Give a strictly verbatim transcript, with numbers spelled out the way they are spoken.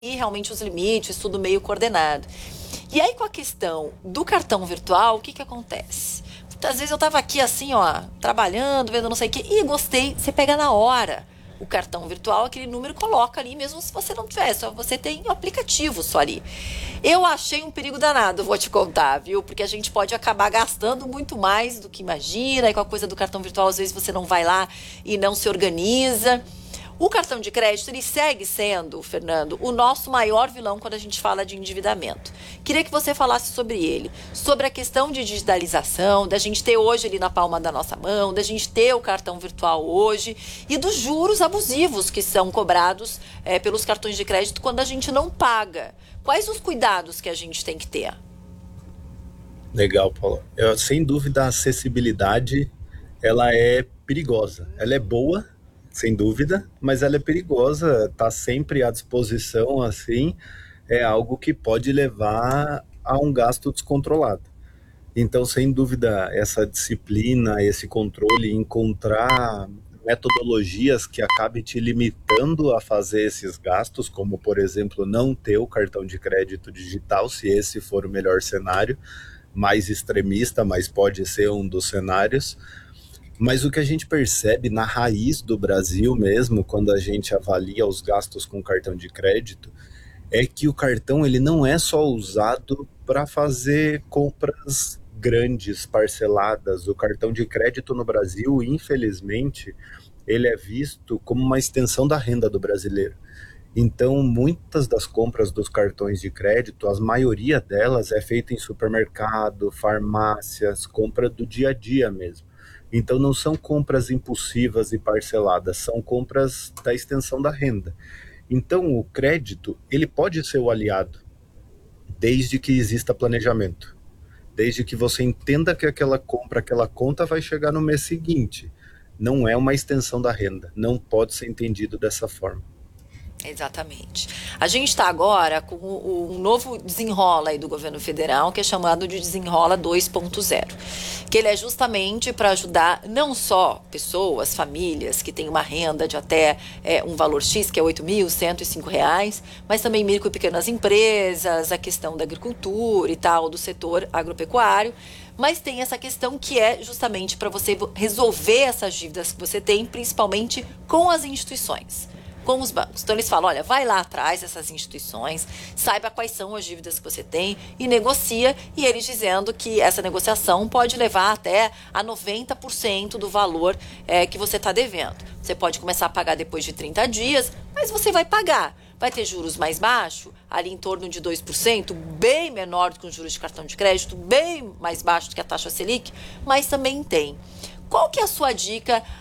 e realmente os limites, tudo meio coordenado. E aí, com a questão do cartão virtual, o que que acontece? Muitas vezes eu tava aqui assim, ó, trabalhando, vendo não sei o quê, e gostei, você pega na hora o cartão virtual, aquele número, coloca ali, mesmo se você não tiver, só você tem um aplicativo só ali. Eu achei um perigo danado, vou te contar, viu? Porque a gente pode acabar gastando muito mais do que imagina, e com a coisa do cartão virtual, às vezes você não vai lá e não se organiza. O cartão de crédito, ele segue sendo, Fernando, o nosso maior vilão quando a gente fala de endividamento. Queria que você falasse sobre ele, sobre a questão de digitalização, da gente ter hoje ali na palma da nossa mão, da gente ter o cartão virtual hoje e dos juros abusivos que são cobrados é, pelos cartões de crédito quando a gente não paga. Quais os cuidados que a gente tem que ter? Legal, Paulo. Eu, sem dúvida, a acessibilidade ela é perigosa. Ela é boa, sem dúvida, mas ela é perigosa. Tá sempre à disposição, assim, é algo que pode levar a um gasto descontrolado. Então, sem dúvida, essa disciplina, esse controle, encontrar metodologias que acabem te limitando a fazer esses gastos, como, por exemplo, não ter o cartão de crédito digital, se esse for o melhor cenário, mais extremista, mas pode ser um dos cenários. Mas o que a gente percebe na raiz do Brasil mesmo, quando a gente avalia os gastos com cartão de crédito, é que o cartão ele não é só usado para fazer compras grandes, parceladas. O cartão de crédito no Brasil, infelizmente, ele é visto como uma extensão da renda do brasileiro. Então, muitas das compras dos cartões de crédito, a maioria delas é feita em supermercado, farmácias, compra do dia a dia mesmo. Então, não são compras impulsivas e parceladas, são compras da extensão da renda. Então, o crédito, ele pode ser o aliado, desde que exista planejamento, desde que você entenda que aquela compra, aquela conta vai chegar no mês seguinte. Não é uma extensão da renda, não pode ser entendido dessa forma. Exatamente. A gente está agora com o, um novo desenrola aí do governo federal, que é chamado de Desenrola dois ponto zero, que ele é justamente para ajudar não só pessoas, famílias que têm uma renda de até é, um valor X, que é oito mil cento e cinco reais, mas também micro e pequenas empresas, a questão da agricultura e tal, do setor agropecuário. Mas tem essa questão que é justamente para você resolver essas dívidas que você tem, principalmente com as instituições, com os bancos. Então eles falam, olha, vai lá atrás dessas instituições, saiba quais são as dívidas que você tem e negocia, e eles dizendo que essa negociação pode levar até a noventa por cento do valor é, que você está devendo. Você pode começar a pagar depois de trinta dias, mas você vai pagar. Vai ter juros mais baixos, ali em torno de dois por cento, bem menor do que os juros de cartão de crédito, bem mais baixo do que a taxa Selic, mas também tem. Qual que é a sua dica